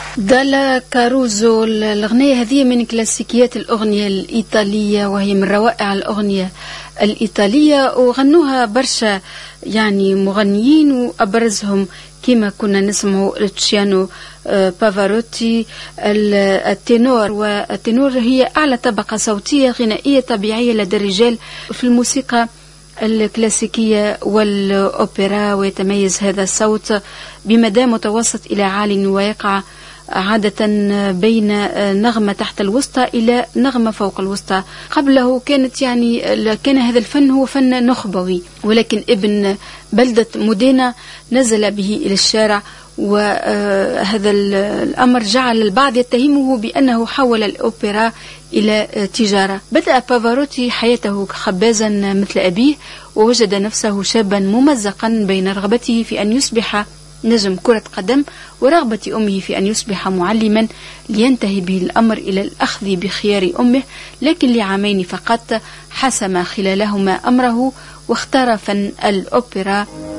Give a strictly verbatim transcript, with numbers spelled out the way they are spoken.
دالا كاروزو، الأغنية هذه من كلاسيكيات الأغنية الإيطالية، وهي من روائع الأغنية الإيطالية، وغنوها برشا يعني مغنيين، وأبرزهم كما كنا نسمعوا لوتشيانو بافاروتي التينور. والتينور هي أعلى طبقة صوتية غنائية طبيعية لدى الرجال في الموسيقى الكلاسيكية والأوبرا، ويتميز هذا الصوت بمدى متوسط إلى عالي، ويقع عادة بين نغمة تحت الوسطى إلى نغمة فوق الوسطى. قبله كانت يعني كان هذا الفن هو فن نخبوي، ولكن ابن بلدة مودينا نزل به إلى الشارع، وهذا الأمر جعل البعض يتهمه بأنه حول الأوبرا إلى تجارة. بدأ بافاروتي حياته خبازا مثل أبيه، ووجد نفسه شابا ممزقا بين رغبته في أن يصبح نجم كرة قدم ورغبة أمه في أن يصبح معلما، لينتهي به الأمر إلى الأخذ بخيار أمه، لكن لعامين فقط حسم خلالهما أمره واختار فن الأوبرا.